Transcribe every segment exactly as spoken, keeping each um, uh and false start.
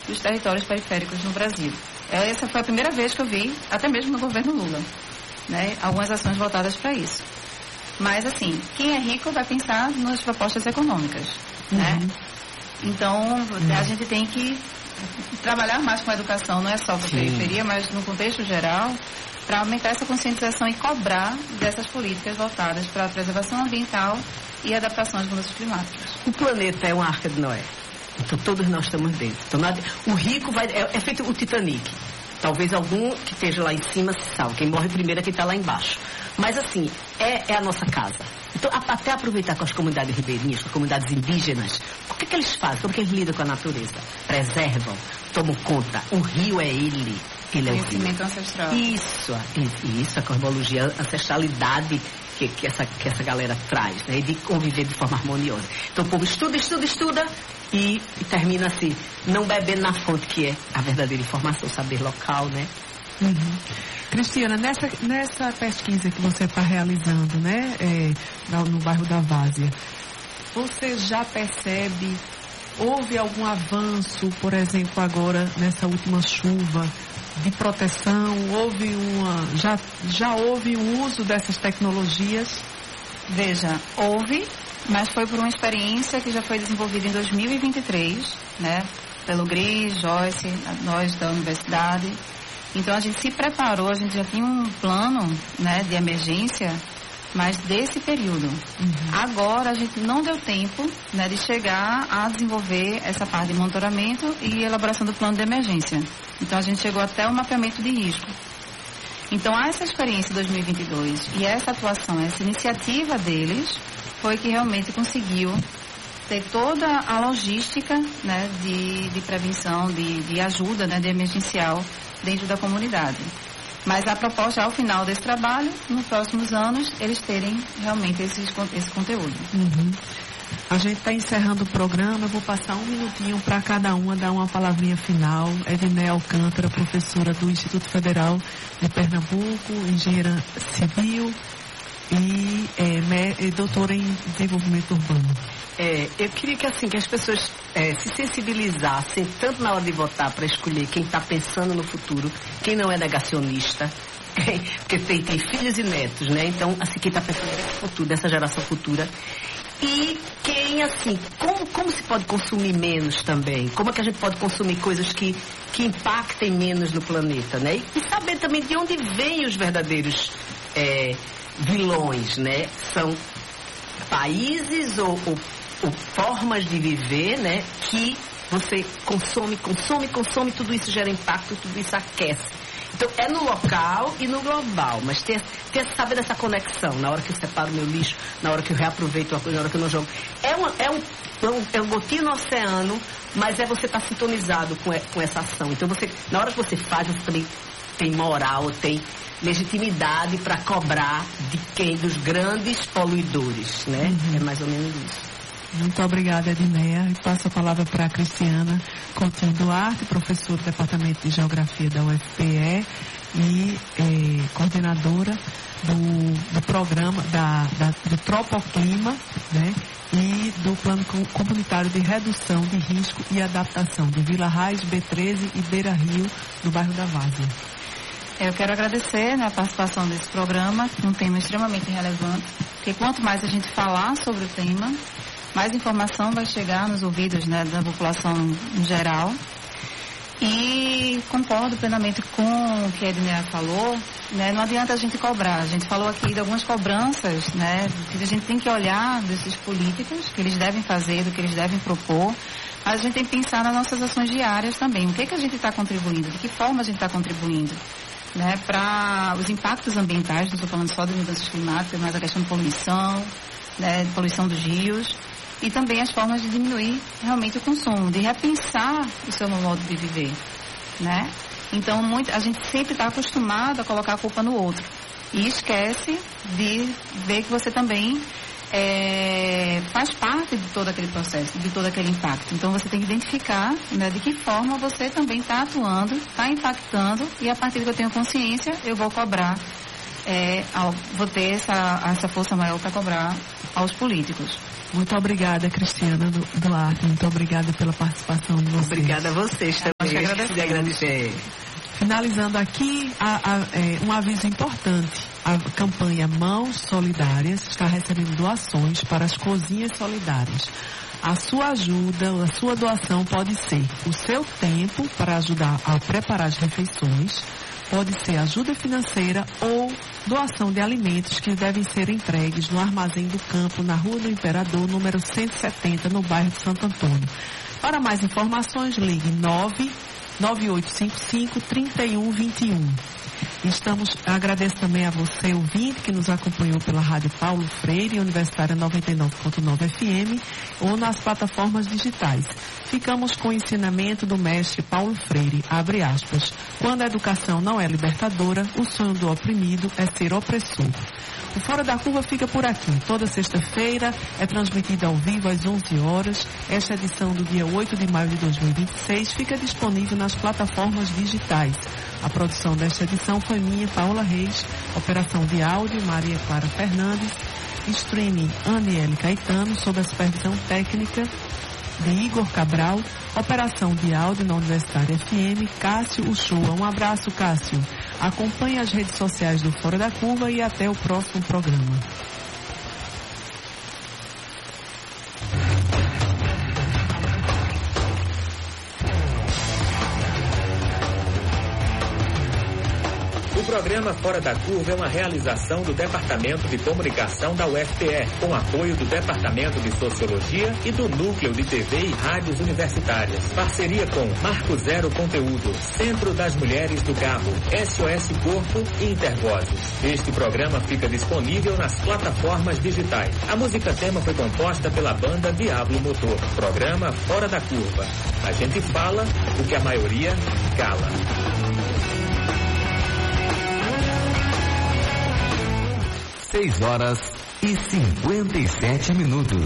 dos territórios periféricos no Brasil. Essa foi a primeira vez que eu vi, até mesmo no governo Lula, né, algumas ações voltadas para isso. Mas, assim, quem é rico vai pensar nas propostas econômicas, uhum. né? Então, uhum. a gente tem que trabalhar mais com a educação, não é só para a periferia, mas no contexto geral, para aumentar essa conscientização e cobrar dessas políticas voltadas para a preservação ambiental e adaptação às mudanças climáticas. O planeta é uma arca de Noé. Então todos nós estamos dentro. Então, nada, o rico vai... É, é feito o Titanic. Talvez algum que esteja lá em cima se salve. Quem morre primeiro é quem está lá embaixo. Mas assim, é, é a nossa casa. Então, até aproveitar com as comunidades ribeirinhas, com as comunidades indígenas, o que, que eles fazem? Como que eles lidam com a natureza? Preservam, tomam conta. O rio é ele. Ele é o conhecimento ancestral. Isso, isso, a cosmologia, a ancestralidade que, que, essa, que essa galera traz, né? De conviver de forma harmoniosa. Então o povo estuda, estuda, estuda e, e termina assim, não bebendo na fonte que é a verdadeira informação, o saber local, né? Uhum. Cristiana, nessa, nessa pesquisa que você está realizando, né, é, no, no bairro da Várzea, você já percebe, houve algum avanço, por exemplo, agora nessa última chuva, de proteção, houve uma, já, já houve o uso dessas tecnologias? Veja, houve, mas foi por uma experiência que já foi desenvolvida em dois mil e vinte e três, né, pelo Gris, Joyce, nós da universidade. Então a gente se preparou, a gente já tinha um plano, né, de emergência, mas desse período. Uhum. Agora a gente não deu tempo, né, de chegar a desenvolver essa parte de monitoramento e elaboração do plano de emergência. Então a gente chegou até o mapeamento de risco. Então essa experiência de dois mil e vinte e dois e essa atuação, essa iniciativa deles, foi que realmente conseguiu ter toda a logística, né, de, de prevenção, de, de ajuda, né, de emergencial dentro da comunidade. Mas a proposta, ao final desse trabalho, nos próximos anos, eles terem realmente esse, esse conteúdo. Uhum. A gente está encerrando o programa, eu vou passar um minutinho para cada uma dar uma palavrinha final. Edneia Alcântara, professora do Instituto Federal de Pernambuco, engenheira civil e é, me, é, doutora em desenvolvimento urbano. É, eu queria que assim que as pessoas é, se sensibilizassem tanto na hora de votar para escolher quem está pensando no futuro, quem não é negacionista, porque tem, tem filhos e netos, né? Então, assim, quem está pensando nesse futuro, dessa geração futura, e quem, assim, como, como se pode consumir menos também? Como é que a gente pode consumir coisas que, que impactem menos no planeta, né? E, e saber também de onde vêm os verdadeiros é, vilões, né? São países ou, ou ou formas de viver, né, que você consome, consome, consome, tudo isso gera impacto, tudo isso aquece. Então, é no local e no global, mas ter, ter saber dessa conexão, na hora que eu separo o meu lixo, na hora que eu reaproveito uma coisa, na hora que eu não jogo. É, uma, é, um, é um gotinho no oceano, mas é você estar tá sintonizado com, com essa ação. Então, você, na hora que você faz, você também tem moral, tem legitimidade para cobrar de quem? Dos grandes poluidores, né? Uhum. É mais ou menos isso. Muito obrigada, Edneia. E passo a palavra para a Cristiana Coutinho Duarte, professora do Departamento de Geografia da U F P E e eh, coordenadora do, do programa da, da, do Tropoclima, né, e do Plano Comunitário de Redução de Risco e Adaptação de Vila Raiz, B treze e Beira Rio, no bairro da Várzea. Eu quero agradecer, né, a participação desse programa, um tema extremamente relevante, porque quanto mais a gente falar sobre o tema, mais informação vai chegar nos ouvidos, né, da população em geral. E concordo plenamente com o que a Edneia falou, né, não adianta a gente cobrar. A gente falou aqui de algumas cobranças, né, que a gente tem que olhar desses políticos, que eles devem fazer, do que eles devem propor, mas a gente tem que pensar nas nossas ações diárias também. O que, é que a gente está contribuindo? De que forma a gente está contribuindo? Né, para os impactos ambientais, não estou falando só de mudanças climáticas, mas a questão de poluição, né, de poluição dos rios. E também as formas de diminuir realmente o consumo, de repensar o seu modo de viver, né? Então, muito, a gente sempre está acostumado a colocar a culpa no outro. E esquece de ver que você também é, faz parte de todo aquele processo, de todo aquele impacto. Então, você tem que identificar, né, de que forma você também está atuando, está impactando, e a partir do que eu tenho consciência, eu vou cobrar é, ao, vou ter essa, essa força maior para cobrar aos políticos. Muito obrigada, Cristiana Duarte. Muito obrigada pela participação de vocês. Obrigada a vocês também. Nós que agradecemos. agradecer. Finalizando aqui, a, a, é, um aviso importante. A campanha Mãos Solidárias está recebendo doações para as cozinhas solidárias. A sua ajuda, a sua doação pode ser o seu tempo para ajudar a preparar as refeições, pode ser ajuda financeira ou doação de alimentos que devem ser entregues no Armazém do Campo, na Rua do Imperador, número cento e setenta, no bairro de Santo Antônio. Para mais informações, ligue nove nove oito cinco cinco, três um dois um. Estamos, agradeço também a você, ouvinte, que nos acompanhou pela Rádio Paulo Freire, Universitária noventa e nove ponto nove F M, ou nas plataformas digitais. Ficamos com o ensinamento do mestre Paulo Freire, abre aspas, quando a educação não é libertadora, o sonho do oprimido é ser opressor. O Fora da Curva fica por aqui. Toda sexta-feira é transmitida ao vivo às onze horas. Esta edição do dia oito de maio de dois mil e vinte e seis fica disponível nas plataformas digitais. A produção desta edição foi minha, Paula Reis. Operação de áudio, Maria Clara Fernandes. Streaming, Aniele Caetano, sob a supervisão técnica de Igor Cabral. Operação de áudio na Universitária F M, Cássio Uchoa. Um abraço, Cássio. Acompanhe as redes sociais do Fora da Curva e até o próximo programa. O programa Fora da Curva é uma realização do Departamento de Comunicação da U F P E, com apoio do Departamento de Sociologia e do Núcleo de T V e Rádios Universitárias. Parceria com Marco Zero Conteúdo, Centro das Mulheres do Cabo, S O S Corpo e Intervozes. Este programa fica disponível nas plataformas digitais. A música tema foi composta pela banda Diablo Motor. Programa Fora da Curva. A gente fala o que a maioria cala. Seis horas e cinquenta e sete minutos.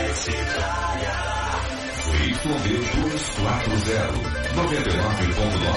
Universitária. Y D dois quatro zero, noventa e nove ponto nove.